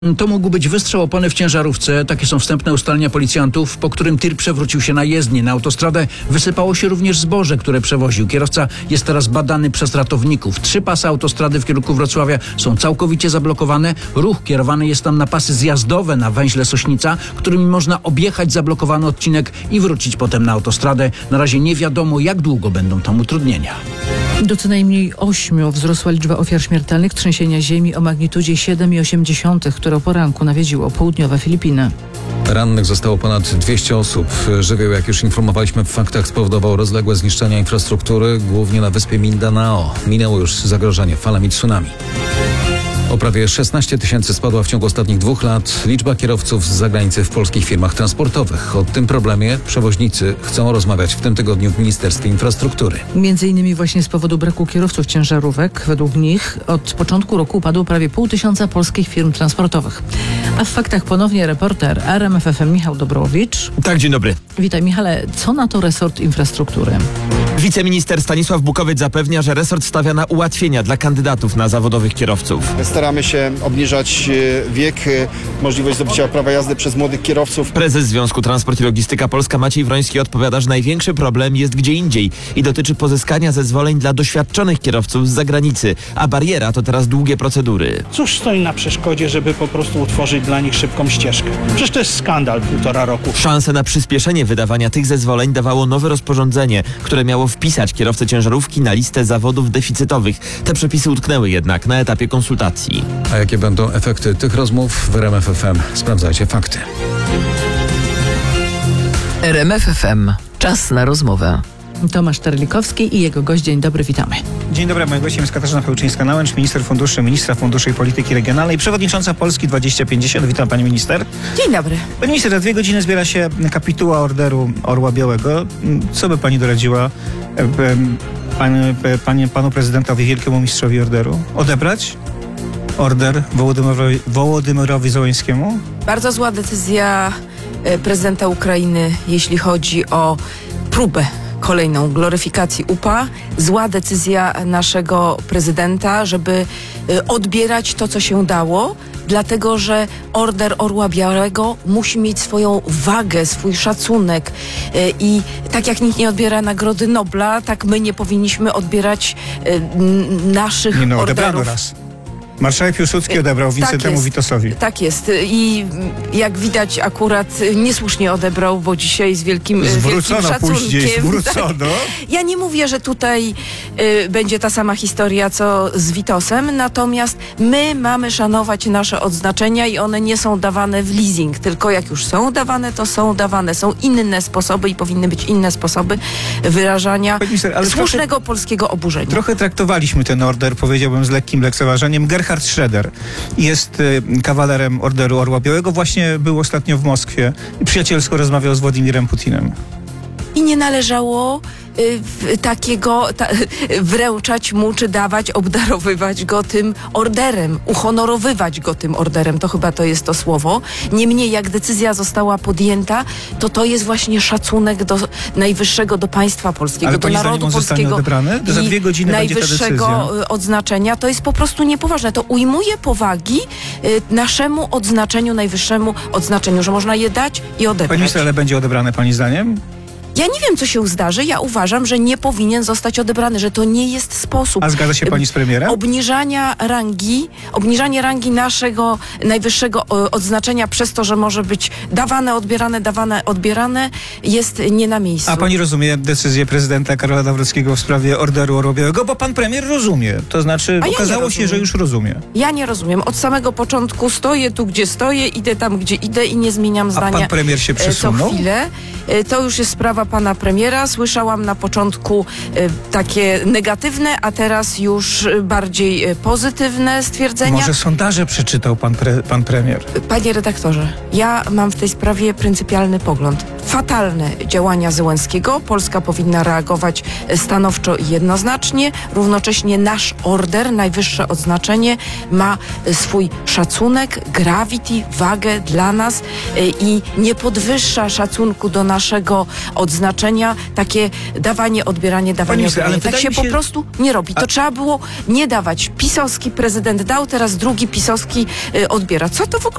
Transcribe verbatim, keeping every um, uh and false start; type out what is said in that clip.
To mógł być wystrzał opony w ciężarówce. Takie są wstępne ustalenia policjantów, po którym tir przewrócił się na jezdnię. Na autostradę wysypało się również zboże, które przewoził. Kierowca jest teraz badany przez ratowników. Trzy pasy autostrady w kierunku Wrocławia są całkowicie zablokowane. Ruch kierowany jest tam na pasy zjazdowe na węźle Sośnica, którymi można objechać zablokowany odcinek i wrócić potem na autostradę. Na razie nie wiadomo, jak długo będą tam utrudnienia. Do co najmniej ośmiu wzrosła liczba ofiar śmiertelnych trzęsienia ziemi o magnitudzie siedem przecinek osiem, które o poranku nawiedziło południowe Filipiny. Rannych zostało ponad dwieście osób. Żywioł, jak już informowaliśmy w faktach, spowodował rozległe zniszczenia infrastruktury, głównie na wyspie Mindanao. Minęło już zagrożenie falami tsunami. O prawie szesnaście tysięcy spadła w ciągu ostatnich dwóch lat liczba kierowców z zagranicy w polskich firmach transportowych. O tym problemie przewoźnicy chcą rozmawiać w tym tygodniu w Ministerstwie Infrastruktury. Między innymi właśnie z powodu braku kierowców ciężarówek. Według nich od początku roku upadło prawie pół tysiąca polskich firm transportowych. A w faktach ponownie reporter R M F F M Michał Dobrowicz. Tak, dzień dobry. Witaj, Michale. Co na to resort infrastruktury? Wiceminister Stanisław Bukowiec zapewnia, że resort stawia na ułatwienia dla kandydatów na zawodowych kierowców. Staramy się obniżać wiek, możliwość zdobycia prawa jazdy przez młodych kierowców. Prezes Związku Transport i Logistyka Polska Maciej Wroński odpowiada, że największy problem jest gdzie indziej i dotyczy pozyskania zezwoleń dla doświadczonych kierowców z zagranicy, a bariera to teraz długie procedury. Cóż stoi na przeszkodzie, żeby po prostu utworzyć dla nich szybką ścieżkę? Przecież to jest skandal półtora roku. Szansę na przyspieszenie wydawania tych zezwoleń dawało nowe rozporządzenie, które miało wpisać kierowcę ciężarówki na listę zawodów deficytowych. Te przepisy utknęły jednak na etapie konsultacji. A jakie będą efekty tych rozmów w R M F F M? Sprawdzajcie fakty. R M F F M. Czas na rozmowę. Tomasz Terlikowski i jego gość. Dzień dobry, witamy. Dzień dobry, moim gościem jest Katarzyna Pełczyńska-Nałęcz, minister funduszy, ministra funduszy i polityki regionalnej, przewodnicząca Polski dwa tysiące pięćdziesiąt. Witam pani minister. Dzień dobry. Pani minister, za dwie godziny zbiera się kapituła Orderu Orła Białego. Co by pani doradziła pan, panie, panu prezydentowi, wielkiemu mistrzowi orderu? Odebrać order Wołodymyrowi, Wołodymyrowi Zełenskiemu? Bardzo zła decyzja prezydenta Ukrainy, jeśli chodzi o próbę kolejną gloryfikacji U P A. Zła decyzja naszego prezydenta, żeby odbierać to, co się dało, dlatego że order Orła Białego musi mieć swoją wagę, swój szacunek i tak jak nikt nie odbiera Nagrody Nobla, tak my nie powinniśmy odbierać naszych nie no, odebrano orderów. raz. Marszałek Piłsudski odebrał Wincentemu tak Witosowi. Tak jest. I jak widać akurat niesłusznie odebrał, bo dzisiaj z wielkim, zwrócono wielkim szacunkiem. Później, zwrócono. Tak. Ja nie mówię, że tutaj y, będzie ta sama historia, co z Witosem, natomiast my mamy szanować nasze odznaczenia i one nie są dawane w leasing, tylko jak już są dawane, to są dawane. Są inne sposoby i powinny być inne sposoby wyrażania minister, ale słusznego trochę, polskiego oburzenia. Trochę traktowaliśmy ten order, powiedziałbym, z lekkim lekceważeniem. Gerhard Schröder jest y, kawalerem Orderu Orła Białego. Właśnie był ostatnio w Moskwie i przyjacielsko rozmawiał z Władimirem Putinem. I nie należało y, takiego ta, wręczać mu, czy dawać, obdarowywać go tym orderem, uhonorowywać go tym orderem. To chyba to jest to słowo. Niemniej jak decyzja została podjęta, to to jest właśnie szacunek do najwyższego, do państwa polskiego, Ale do pani narodu zdaniem on zostanie polskiego odebrany? To za dwie godziny będzie ta najwyższego decyzja. odznaczenia. To jest po prostu niepoważne. To ujmuje powagi y, naszemu odznaczeniu, najwyższemu odznaczeniu, że można je dać i odebrać. Pani minister, ale będzie odebrane pani zdaniem? Ja nie wiem, co się zdarzy. Ja uważam, że nie powinien zostać odebrany, że to nie jest sposób. A zgadza się pani z premierem? Obniżania rangi, obniżanie rangi naszego najwyższego o, odznaczenia przez to, że może być dawane, odbierane, dawane, odbierane, jest nie na miejscu. A pani rozumie decyzję prezydenta Karola Nawrockiego w sprawie Orderu Orła Białego? Bo pan premier rozumie. To znaczy A ja okazało się, że już rozumie. Ja nie rozumiem. Od samego początku stoję tu, gdzie stoję, idę tam, gdzie idę i nie zmieniam zdania. A pan premier się przesunął? Co chwilę. To już jest sprawa pana premiera. Słyszałam na początku e, takie negatywne, a teraz już bardziej e, pozytywne stwierdzenia. Może sondaże przeczytał pan, pre, pan premier? Panie redaktorze, ja mam w tej sprawie pryncypialny pogląd. Fatalne działania Zełenskiego. Polska powinna reagować stanowczo i jednoznacznie. Równocześnie nasz order, najwyższe odznaczenie, ma swój szacunek, gravity, wagę dla nas e, i nie podwyższa szacunku do naszego odznaczenia odznaczenia, takie dawanie, odbieranie, dawanie, Pani minister, ale odbieranie. Tak wydaje się mi po się- prostu nie robi. To A- trzeba było nie dawać. Pisowski prezydent dał, teraz drugi pisowski y, odbiera. Co to w ogóle